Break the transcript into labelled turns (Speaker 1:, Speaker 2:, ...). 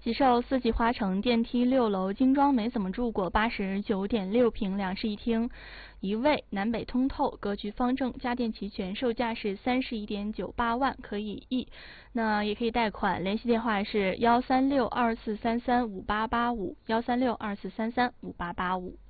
Speaker 1: 吉寿四季花城电梯6楼精装没怎么住过，89.6平，2室1厅，1卫，南北通透，格局方正，家电齐全，售价是31.98万，可以议。那也可以贷款，联系电话是13624335885，13624335885。